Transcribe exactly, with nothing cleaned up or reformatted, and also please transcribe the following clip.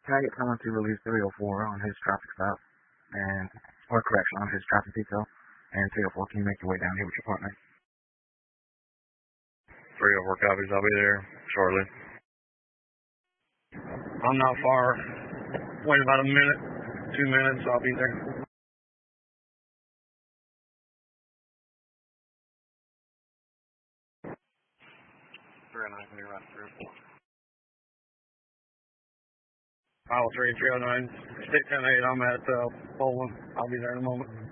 Can I get someone to release three oh four on his traffic stop? And, or correction, on his traffic detail? And three oh four, can you make your way down here with your partner? three oh four copies. I'll be there shortly. I'm not far. Wait about a minute, two minutes, I'll be there. three oh nine, can you run through? Mile three, three oh nine, state ten eight, I'm at uh, Poland. I'll be there in a moment.